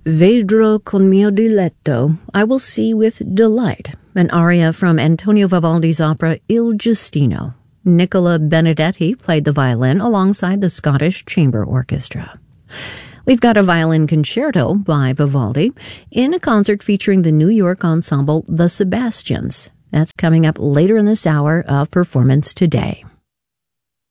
Vedrò con mio diletto, I will see with delight, an aria from Antonio Vivaldi's opera Il Giustino. Nicola Benedetti played the violin alongside the Scottish Chamber Orchestra. We've got a violin concerto by Vivaldi in a concert featuring the New York ensemble The Sebastians. That's coming up later in this hour of Performance Today.